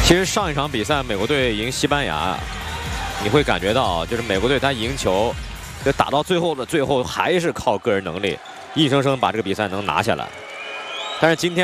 其实上一场比赛美国队赢西班牙，你会感觉到就是美国队他赢球，就打到最后的最后还是靠个人能力，硬生生把这个比赛能拿下来。但是今天。